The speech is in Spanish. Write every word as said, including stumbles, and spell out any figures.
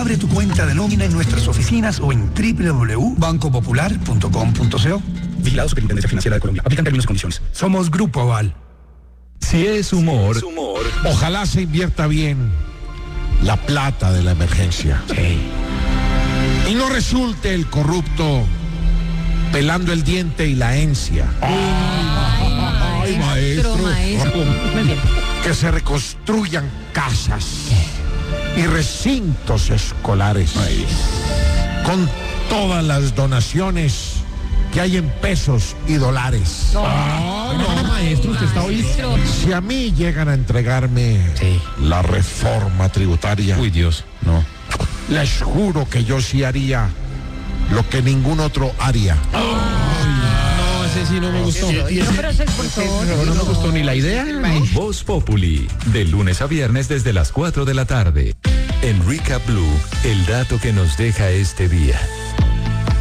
Abre tu cuenta de nómina en nuestras oficinas o en doble u doble u doble u punto banco popular punto com punto co. Vigilado Superintendencia Financiera de Colombia. Aplican términos y condiciones. Somos Grupo Aval. Si es humor, Si es humor. Ojalá se invierta bien la plata de la emergencia. Sí. Y no resulte el corrupto pelando el diente y la encia. Ay, maestro, maestro. Muy bien. Que se reconstruyan casas y recintos escolares con todas las donaciones que hay en pesos y dólares. Ah, no, maestro, usted está hoy. Si a mí llegan a entregarme Sí. la reforma tributaria, Uy, Dios, no. les juro que yo sí haría lo que ningún otro haría. No, ese sí no me gustó. No, pero se esforzó. No, no me gustó ni la idea. Voz Populi, de lunes a viernes desde las cuatro de la tarde. En Recap Blue, el dato que nos deja este día.